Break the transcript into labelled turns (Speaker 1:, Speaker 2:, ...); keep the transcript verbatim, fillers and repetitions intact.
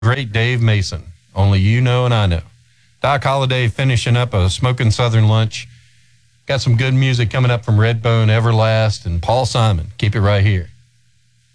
Speaker 1: great Dave Mason. Only you know and I know. Doc Holliday finishing up a Smoking Southern Lunch. Got some good music coming up from Redbone, Everlast, and Paul Simon. Keep it right here.